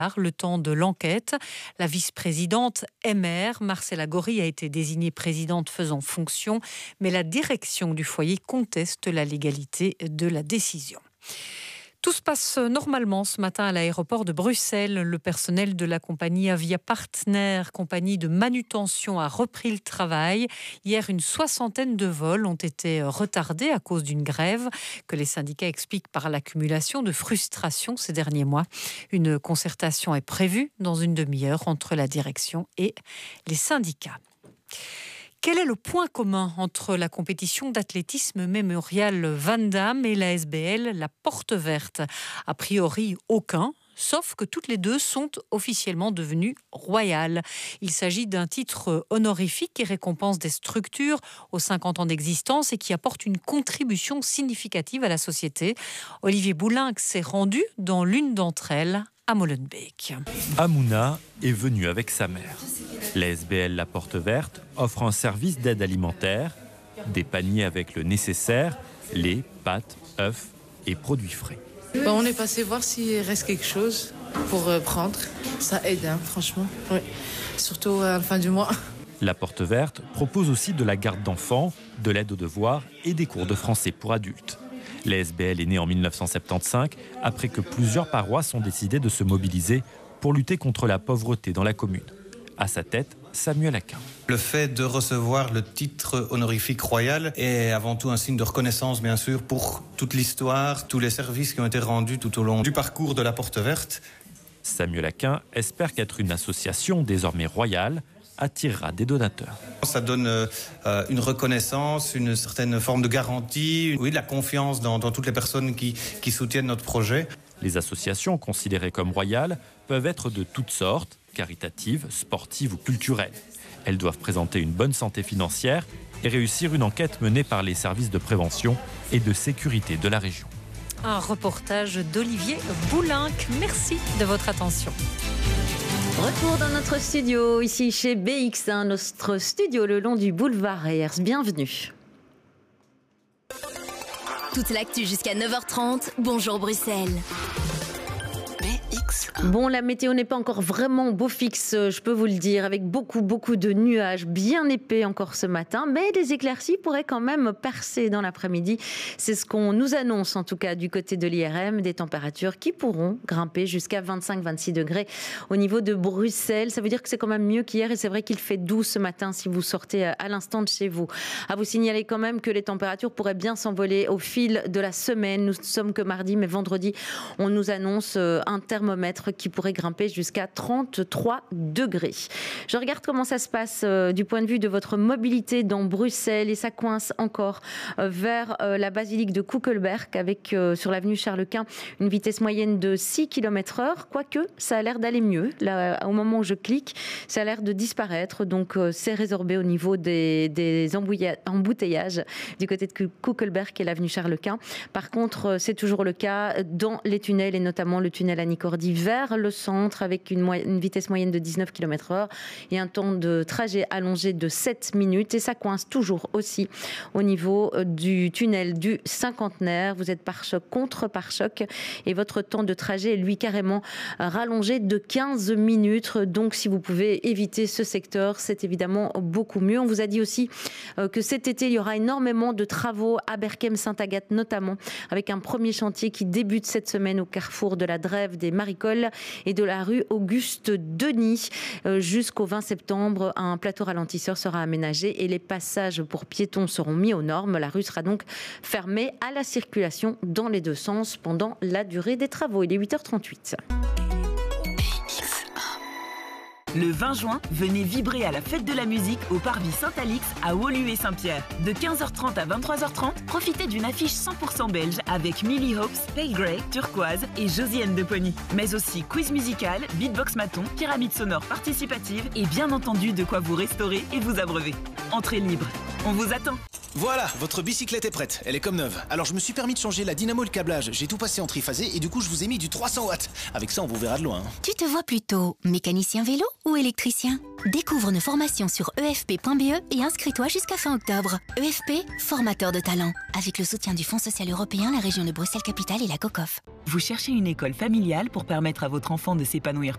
le temps de l'enquête. La vice-présidente MR, Marcela Gori, a été désignée présidente faisant fonction, mais la direction du foyer conteste la légalité de la décision. Tout se passe normalement ce matin à l'aéroport de Bruxelles. Le personnel de la compagnie Avia Partner, compagnie de manutention, a repris le travail. Hier, une 60aine de vols ont été retardés à cause d'une grève que les syndicats expliquent par l'accumulation de frustration ces derniers mois. Une concertation est prévue dans une demi-heure entre la direction et les syndicats. Quel est le point commun entre la compétition d'athlétisme mémorial Van Damme et la SBL, la Porte Verte? A priori, aucun. Sauf que toutes les deux sont officiellement devenues royales. Il s'agit d'un titre honorifique qui récompense des structures aux 50 ans d'existence et qui apporte une contribution significative à la société. Olivier Boulinck s'est rendu dans l'une d'entre elles, à Molenbeek. Amouna est venue avec sa mère. La SBL La Porte Verte offre un service d'aide alimentaire, des paniers avec le nécessaire, lait, pâtes, œufs et produits frais. On est passé voir s'il reste quelque chose pour prendre. Ça aide, franchement. Oui. Surtout à la fin du mois. La Porte Verte propose aussi de la garde d'enfants, de l'aide aux devoirs et des cours de français pour adultes. La SBL est née en 1975 après que plusieurs paroisses ont décidé de se mobiliser pour lutter contre la pauvreté dans la commune. À sa tête, Samuel Aquin. Le fait de recevoir le titre honorifique royal est avant tout un signe de reconnaissance, bien sûr, pour toute l'histoire, tous les services qui ont été rendus tout au long du parcours de la Porte Verte. Samuel Aquin espère qu'être une association désormais royale attirera des donateurs. Ça donne une reconnaissance, une certaine forme de garantie, de la confiance dans toutes les personnes qui soutiennent notre projet. Les associations considérées comme royales peuvent être de toutes sortes, caritatives, sportives ou culturelles. Elles doivent présenter une bonne santé financière et réussir une enquête menée par les services de prévention et de sécurité de la région. Un reportage d'Olivier Boulinck. Merci de votre attention. Retour dans notre studio, ici chez BX1, notre studio le long du boulevard Ayers. Bienvenue. Toute l'actu jusqu'à 9h30. Bonjour Bruxelles. Bon, la météo n'est pas encore vraiment beau fixe, je peux vous le dire, avec beaucoup de nuages bien épais encore ce matin, mais des éclaircies pourraient quand même percer dans l'après-midi. C'est ce qu'on nous annonce en tout cas du côté de l'IRM, des températures qui pourront grimper jusqu'à 25-26 degrés au niveau de Bruxelles. Ça veut dire que c'est quand même mieux qu'hier et c'est vrai qu'il fait doux ce matin si vous sortez à l'instant de chez vous. À vous signaler quand même que les températures pourraient bien s'envoler au fil de la semaine. Nous ne sommes que mardi, mais vendredi, on nous annonce un thermomètre qui pourrait grimper jusqu'à 33 degrés. Je regarde comment ça se passe du point de vue de votre mobilité dans Bruxelles et ça coince encore vers la basilique de Koekelberg avec sur l'avenue Charles-Quint une vitesse moyenne de 6 km/h, quoique ça a l'air d'aller mieux. Là, au moment où je clique, ça a l'air de disparaître, donc c'est résorbé au niveau des embouteillages du côté de Koekelberg et l'avenue Charles-Quint. Par contre, c'est toujours le cas dans les tunnels et notamment le tunnel Annicordy vers le centre avec une vitesse moyenne de 19 km/h et un temps de trajet allongé de 7 minutes. Et ça coince toujours aussi au niveau du tunnel du Cinquantenaire. Vous êtes pare-choc contre pare-choc et votre temps de trajet est lui carrément rallongé de 15 minutes. Donc si vous pouvez éviter ce secteur, c'est évidemment beaucoup mieux. On vous a dit aussi que cet été, il y aura énormément de travaux à Berchem-Saint-Agathe notamment, avec un premier chantier qui débute cette semaine au carrefour de la Drève des Maricoles et de la rue Auguste-Denis. Jusqu'au 20 septembre, un plateau ralentisseur sera aménagé et les passages pour piétons seront mis aux normes. La rue sera donc fermée à la circulation dans les deux sens pendant la durée des travaux. Il est 8h38. Le 20 juin, venez vibrer à la fête de la musique au Parvis Saint-Alix à Woluwe et Saint-Pierre. De 15h30 à 23h30, profitez d'une affiche 100% belge avec Millie Hopes, Pale Grey, Turquoise et Josiane de Pony. Mais aussi quiz musical, beatbox maton, pyramide sonore participative et bien entendu de quoi vous restaurer et vous abreuver. Entrée libre. On vous attend. Voilà, votre bicyclette est prête, elle est comme neuve. Alors je me suis permis de changer la dynamo et le câblage, j'ai tout passé en triphasé et du coup je vous ai mis du 300 watts. Avec ça on vous verra de loin. Tu te vois plutôt mécanicien vélo ou électricien? Découvre nos formations sur efp.be et inscris-toi jusqu'à fin octobre. EFP, formateur de talent. Avec le soutien du Fonds social européen, la région de Bruxelles-Capitale et la COCOF. Vous cherchez une école familiale pour permettre à votre enfant de s'épanouir